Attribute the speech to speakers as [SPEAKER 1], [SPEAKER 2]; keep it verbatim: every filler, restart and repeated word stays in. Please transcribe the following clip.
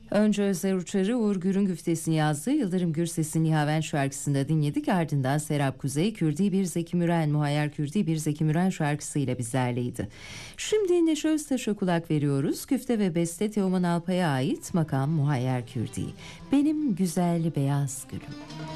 [SPEAKER 1] Önce Özer Uçar'ı Uğur Gür'ün güftesini yazdığı Yıldırım Gürses'in Nihaven şarkısında dinledik. Ardından Serap Kuzey, Kürdi Bir Zeki Müren, Muhayyer Kürdi Bir Zeki Müren şarkısıyla bizlerleydi. Şimdi Neşe Öztaş'a kulak veriyoruz. Güfte ve beste Teoman Alpay'a ait, makam Muhayyer Kürdi. Benim güzel beyaz gülüm.